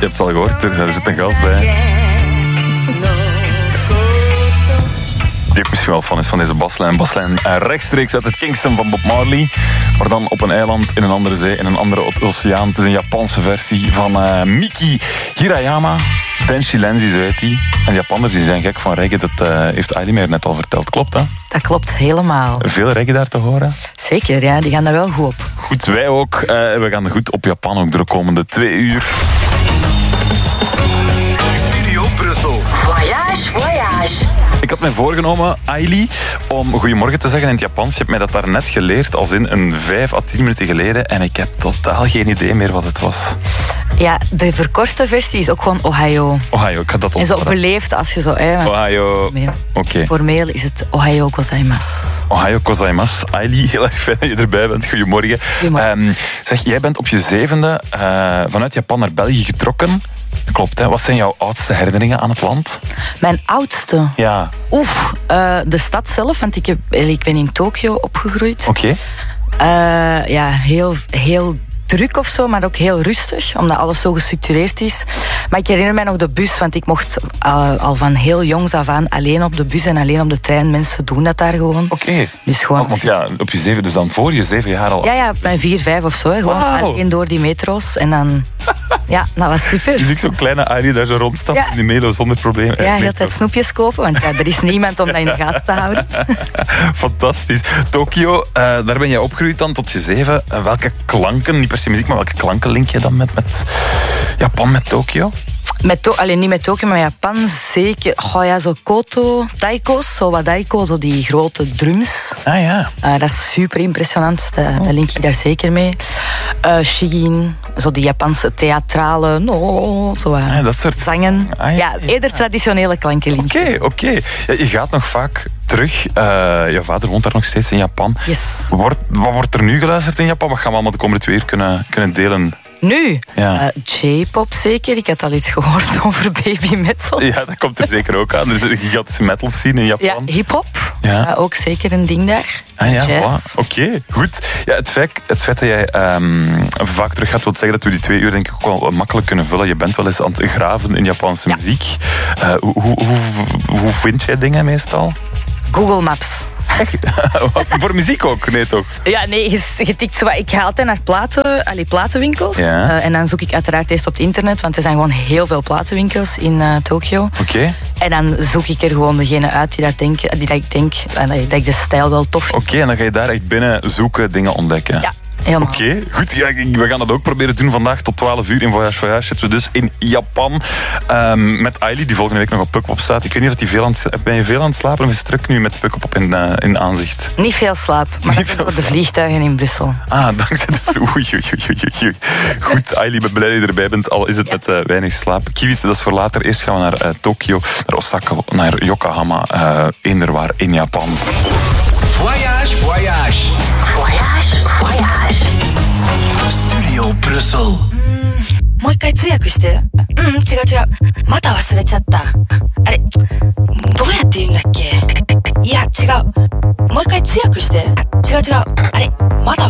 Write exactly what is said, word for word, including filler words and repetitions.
hebt het al gehoord, er zit een gast bij. Die ook misschien wel fan is van deze baslijn. Baslijn rechtstreeks uit het Kingston van Bob Marley. Maar dan op een eiland, in een andere zee, in een andere oceaan. Het is een Japanse versie van uh, Miki Hirayama. Denshi Lenzi, zo heet die. En Japanners die zijn gek van reggae. Dat uh, heeft Aylimer net al verteld. Klopt, hè? Dat klopt helemaal. Veel reggae daar te horen? Zeker, ja. Die gaan daar wel goed op. Goed, wij ook. Uh, we gaan goed op Japan ook de komende twee uur. Studio Brussel. Voyage, voyage. Ik had mij voorgenomen, Aili, om goedemorgen te zeggen in het Japans. Je hebt mij dat daar net geleerd, als in een vijf à tien minuten geleden. En ik heb totaal geen idee meer wat het was. Ja, de verkorte versie is ook gewoon Ohayo. Ohayo, ik had dat onthouden. En zo beleefd als je zo... Eh, Ohayo. Oké. Okay. Formeel is het Ohayo gozaimasu. Ohayo gozaimasu. Aili, heel erg fijn dat je erbij bent. Goedemorgen. Goedemorgen. Um, zeg, jij bent op je zevende uh, vanuit Japan naar België getrokken. Klopt, hè? Wat zijn jouw oudste herinneringen aan het land? Mijn oudste? Ja. Oef, uh, de stad zelf, want ik, heb, ik ben in Tokio opgegroeid. Oké. Okay. Uh, ja, heel, heel druk of zo, maar ook heel rustig, omdat alles zo gestructureerd is. Maar ik herinner mij nog de bus, want ik mocht uh, al van heel jongs af aan alleen op de bus en alleen op de trein. Mensen doen dat daar gewoon. Oké. Okay. Dus gewoon... Want, want ja, op je zeven, dus dan voor je zeven jaar al... Ja, ja, mijn vier, vijf of zo. Hè. Gewoon wow. alleen door die metro's en dan... Ja, dat was super. Dus ik zo'n kleine Arie daar zo rondstapt ja. in die melo zonder probleem. Ja, heel tijd snoepjes kopen, want ja, er is niemand om dat in de gaten te houden. Fantastisch. Tokio, uh, daar ben je opgegroeid dan tot je zeven. Uh, welke klanken, niet per se muziek, maar welke klanken link je dan met, met Japan, met Tokio? Met to- alleen niet met Tokio, maar Japan zeker. Oh ja, zo koto, taiko's, zo wat daiko, zo die grote drums. Ah ja. Uh, dat is super impressionant, dat, oh. dat link ik daar zeker mee. Uh, Shigin, zo die Japanse theatrale, no, zo uh, ah, dat soort zangen. Ah, ja, ja, eerder ja. traditionele klanken linken. Oké, okay, oké. Okay. Ja, je gaat nog vaak terug. Uh, jouw vader woont daar nog steeds in Japan. Yes. Wordt, wat wordt er nu geluisterd in Japan? Wat gaan we allemaal de komende twee uur kunnen, kunnen delen? Nu? Ja. Uh, J-pop zeker. Ik had al iets gehoord over baby metal. Ja, dat komt er zeker ook aan. Dus een gigantische metal scene in Japan. Ja, hip-hop. Ja. Uh, ook zeker een ding daar. Ah ja, voilà. Oké, okay, goed. Ja, het, feit, het feit dat jij um, vaak terug gaat, wil zeggen dat we die twee uur denk ik ook wel makkelijk kunnen vullen. Je bent wel eens aan het graven in Japanse ja. muziek. Uh, hoe, hoe, hoe, hoe vind jij dingen meestal? Google Maps. Echt? Voor muziek ook? Nee, toch? Ja, nee, je, je tikt zo wat. Ik ga altijd naar platen, allee, platenwinkels. Ja. Uh, en dan zoek ik uiteraard eerst op het internet, want er zijn gewoon heel veel platenwinkels in uh, Tokio. Oké. Okay. En dan zoek ik er gewoon degene uit die dat, denk, die dat ik denk uh, dat ik de stijl wel tof vind. Oké, okay, en dan ga je daar echt binnen zoeken, dingen ontdekken. Ja. Oké, okay, goed. Ja, we gaan dat ook proberen doen vandaag. Tot twaalf uur in Voyage Voyage zitten we dus in Japan. Um, met Aili, die volgende week nog op Pukkelpop staat. Ik weet niet of die veel aan het, ben je veel aan het slapen of is het druk nu met Pukkelpop in, uh, in aanzicht? Niet veel slaap, maar niet dat is de vliegtuigen in Brussel. Ah, dankzij de oei, oei, oei, oei. Goed, Aili, ik ben blij dat je erbij bent, al is het ja. met uh, weinig slaap. Kiwit, dat is voor later. Eerst gaan we naar uh, Tokio, naar Osaka, naar Yokohama, uh, eenderwaar in Japan. Voyage, voyage. Voyage, voyage. Studio Brussel. もう一回通訳して。うん、違う違う。また忘れちゃった。あれ、どうやって言うんだっけ？いや、違う。もう一回通訳して。違う違う。あれ、また